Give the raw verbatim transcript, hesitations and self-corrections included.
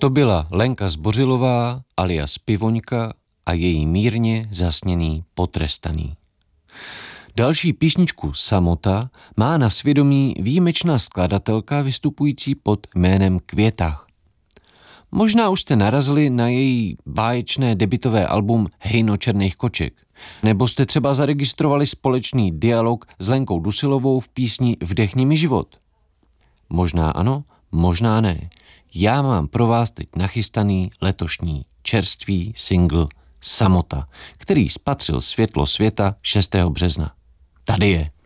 To byla Lenka Zbořilová alias Pivoňka a její mírně zasněný Potrestaný. Další písničku Samota má na svědomí výjimečná skladatelka vystupující pod jménem Květa. Možná už jste narazili na její báječné debutové album Hejno černých koček. Nebo jste třeba zaregistrovali společný dialog s Lenkou Dusilovou v písni Vdechni mi život. Možná ano, možná ne. Já mám pro vás teď nachystaný letošní čerstvý single Samota, který spatřil světlo světa šestého března. Tady je.